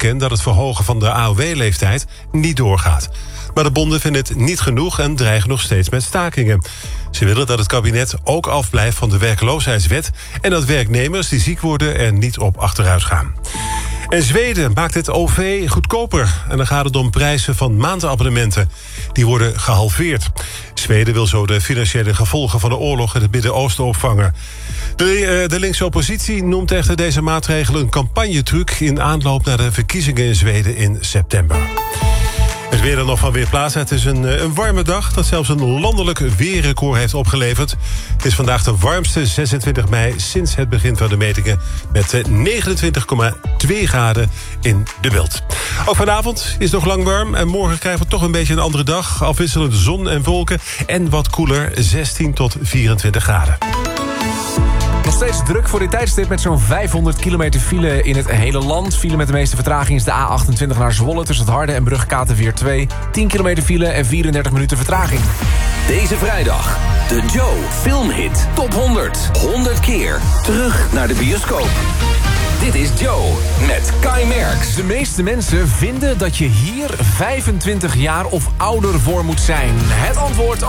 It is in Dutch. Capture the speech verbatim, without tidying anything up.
bekend dat het verhogen van de A O W-leeftijd niet doorgaat. Maar de bonden vinden het niet genoeg en dreigen nog steeds met stakingen. Ze willen dat het kabinet ook afblijft van de werkloosheidswet en dat werknemers die ziek worden er niet op achteruit gaan. En Zweden maakt het O V goedkoper. En dan gaat het om prijzen van maandabonnementen. Die worden gehalveerd. Zweden wil zo de financiële gevolgen van de oorlog in het Midden-Oosten opvangen. De, de linkse oppositie noemt echter deze maatregel een campagnetruc in aanloop naar de verkiezingen in Zweden in september. Het weer dan nog van Weerplaza. Het is een, een warme dag dat zelfs een landelijk weerrecord heeft opgeleverd. Het is vandaag de warmste zesentwintig mei sinds het begin van de metingen, met negenentwintig komma twee graden in de Bult. Ook vanavond is het nog lang warm en morgen krijgen we toch een beetje een andere dag. Afwisselende zon en wolken en wat koeler, zestien tot vierentwintig graden. Nog steeds druk voor dit tijdstip met zo'n vijfhonderd kilometer file in het hele land. File met de meeste vertraging is de A achtentwintig naar Zwolle tussen het Harde en Brug K T vier twee. tien kilometer file en vierendertig minuten vertraging. Deze vrijdag de Joe Filmhit Top honderd. honderd keer terug naar de bioscoop. Dit is Joe met Kai Merks. De meeste mensen vinden dat je hier vijfentwintig jaar of ouder voor moet zijn. Het antwoord